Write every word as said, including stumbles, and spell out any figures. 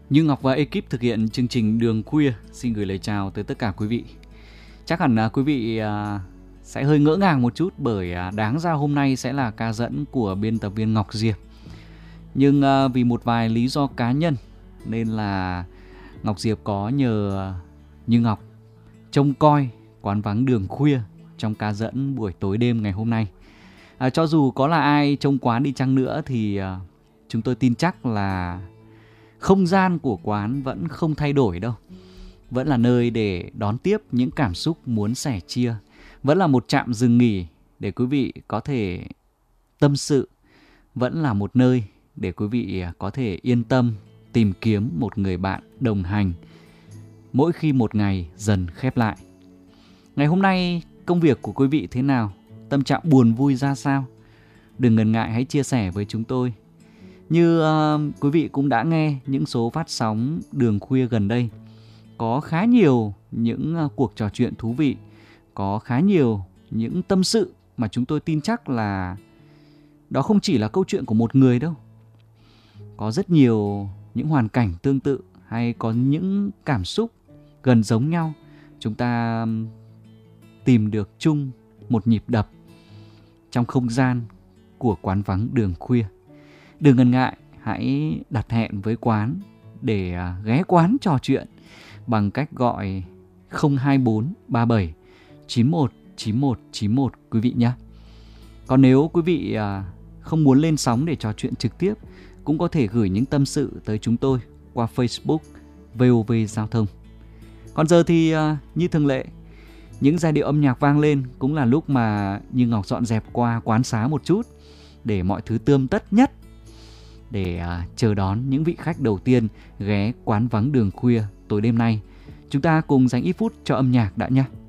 Như Ngọc và ekip thực hiện chương trình Đường Khuya xin gửi lời chào tới tất cả quý vị. Chắc hẳn là quý vị à, sẽ hơi ngỡ ngàng một chút bởi à, đáng ra hôm nay sẽ là ca dẫn của biên tập viên Ngọc Diệp. Nhưng à, vì một vài lý do cá nhân nên là Ngọc Diệp có nhờ Như Ngọc trông coi quán vắng Đường Khuya trong ca dẫn buổi tối đêm ngày hôm nay. À, cho dù có là ai trông quán đi chăng nữa thì à, chúng tôi tin chắc là không gian của quán vẫn không thay đổi đâu. Vẫn là nơi để đón tiếp những cảm xúc muốn sẻ chia. Vẫn là một trạm dừng nghỉ để quý vị có thể tâm sự. Vẫn là một nơi để quý vị có thể yên tâm tìm kiếm một người bạn đồng hành mỗi khi một ngày dần khép lại. Ngày hôm nay công việc của quý vị thế nào? Tâm trạng buồn vui ra sao? Đừng ngần ngại hãy chia sẻ với chúng tôi. Như uh, quý vị cũng đã nghe những số phát sóng Đường Khuya gần đây, có khá nhiều những uh, cuộc trò chuyện thú vị, có khá nhiều những tâm sự mà chúng tôi tin chắc là đó không chỉ là câu chuyện của một người đâu. Có rất nhiều những hoàn cảnh tương tự hay có những cảm xúc gần giống nhau. Chúng ta um, tìm được chung một nhịp đập trong không gian của quán vắng Đường Khuya. Đừng ngần ngại, hãy đặt hẹn với quán để ghé quán trò chuyện bằng cách gọi không hai bốn ba bảy chín một chín một chín một quý vị nhé. Còn nếu quý vị không muốn lên sóng để trò chuyện trực tiếp, cũng có thể gửi những tâm sự tới chúng tôi qua Facebook vê o vê Giao thông. Còn giờ thì như thường lệ, những giai điệu âm nhạc vang lên cũng là lúc mà Như Ngọc dọn dẹp qua quán xá một chút để mọi thứ tươm tất nhất, để uh, chờ đón những vị khách đầu tiên ghé quán vắng Đường Khuya tối đêm nay. Chúng ta cùng dành ít phút cho âm nhạc đã nhé.